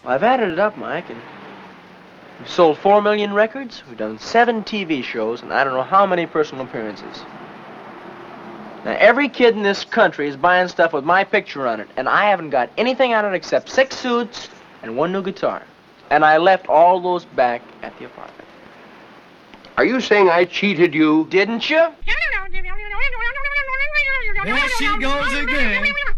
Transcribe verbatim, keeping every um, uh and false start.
Well, I've added it up, Mike, and we've sold four million records, we've done seven T V shows, and I don't know how many personal appearances. Now, every kid in this country is buying stuff with my picture on it, and I haven't got anything on it except six suits and one new guitar. And I left all those back at the apartment. Are you saying I cheated you? Didn't you? There she goes again.